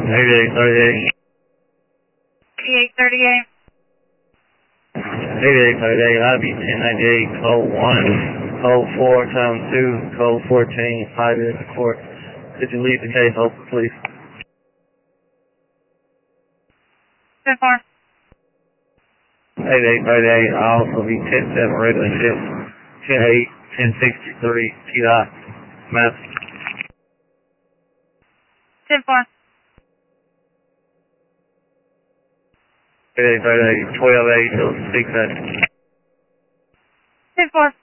8838. 8838. 8838, that'd be 1098, code 1, code 4 times 2, code 14, hide in the court. Could you leave the case open, please? 10-4. 8838, I'll also be 10-7 regular shift, 10-8, 1063, T.I. Mass. 10-4. 8838, 12-8, 6-8. 10-4.